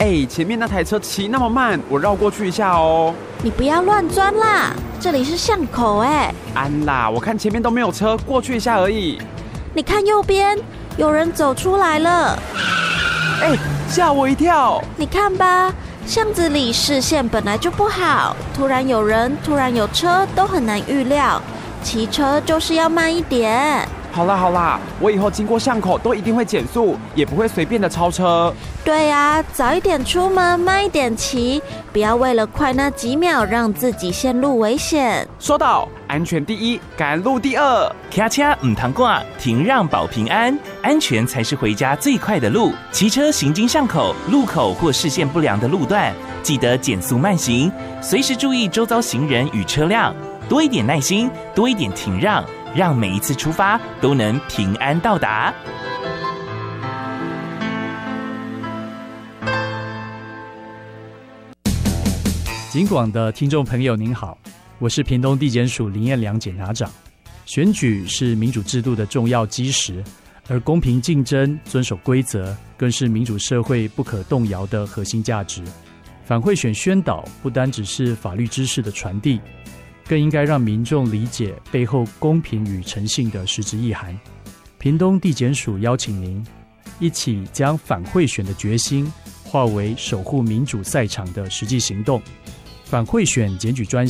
前面那台车骑那么慢，我绕过去一下哦。 你不要乱钻啦，这里是巷口安啦，我看前面都没有车，过去一下而已。 你看右边，有人走出来了。 吓我一跳。 你看吧，巷子里视线本来就不好，突然有人，突然有车，都很难预料。骑车就是要慢一点。 好啦，我以后经过巷口都一定会减速，也不会随便的超车。 对啊，早一点出门，慢一点骑，不要为了快那几秒让自己陷入危险。 说到安全第一，赶路第二。 咔嚓唔通挂，停让保平安，安全才是回家最快的路。骑车行经巷口、路口或视线不良的路段，记得减速慢行，随时注意周遭行人与车辆，多一点耐心，多一点停让，让每一次出发都能平安到达。 警广的听众朋友您好，我是屏东地检署林彦良检察长。选举是民主制度的重要基石，而公平竞争、遵守规则更是民主社会不可动摇的核心价值。反贿选宣导不单只是法律知识的传递，更应该让民众理解背后公平与诚信的实质意涵。屏东地检署邀请您一起将反贿选的决心化为守护民主赛场的实际行动。反贿选检举专